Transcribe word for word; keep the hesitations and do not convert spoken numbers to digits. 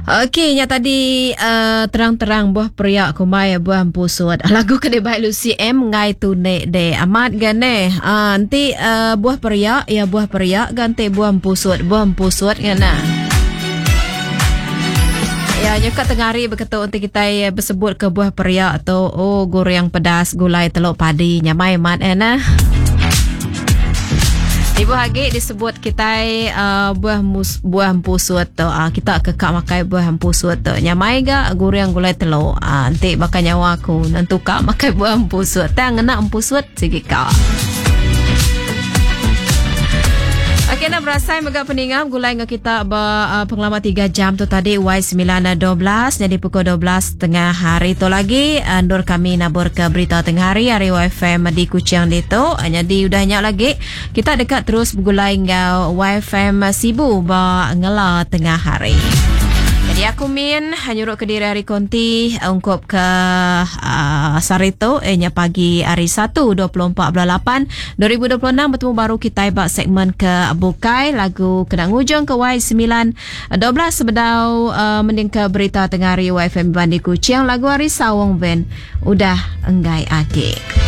Okey, nya tadi uh, terang-terang buah periak kumai buah pusut. Lagu kedai baik Lucy M ngai tu ne de amat gane. Ah uh, nanti uh, buah periak ya buah periak ganti buah pusut, buah pusut ngana. Ya, nyuka tengah hari berkata untuk kita ya, bersebut ke buah periak atau oh goreng pedas gulai telur padi nyamai mat ena. Ibu Hagi disebut kita uh, buah mus, buah pusut tu uh, kita kekak makai buah pusut tu nyamai ga goreng gulai telur uh, nanti bakal nyawa aku nanti kak makai buah pusut tang nak pusut sikit kak. Okey, nak berasai mega peningam gulai dengan kita ba, uh, pengalaman tiga jam tu tadi Y sembilan dua belas jadi pukul dua belas tengah hari tu lagi andur kami nabur ke berita tengah hari hari Y F M di Kuching itu jadi udah nyak lagi kita dekat terus gulai dengan Y F M Sibu ba ngela tengah hari. Jadi aku min hanyuruk ke diri hari konti ungkup ke uh, Sarito ehnya pagi hari satu dua puluh empat bulan lapan dua ribu dua puluh enam bertemu baru kita ibak segmen ke Bukai lagu kena ngujung ke Y sembilan dua belas sebedau uh, mending ke berita tengah hari Y F M Bandi Kuching lagu hari Sawong Ben udah enggai ake.